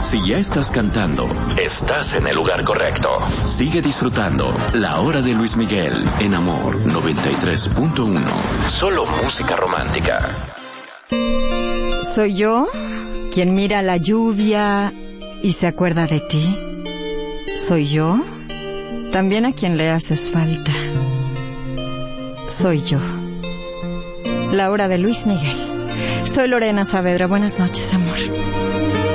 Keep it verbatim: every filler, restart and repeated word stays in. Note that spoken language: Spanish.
Si ya estás cantando, estás en el lugar correcto. Sigue disfrutando La Hora de Luis Miguel en Amor noventa y tres punto uno. Solo música romántica. ¿Soy yo quien mira la lluvia y se acuerda de ti? ¿Soy yo también a quien le haces falta? Soy yo. La Hora de Luis Miguel. Soy Lorena Saavedra. Buenas noches, amor.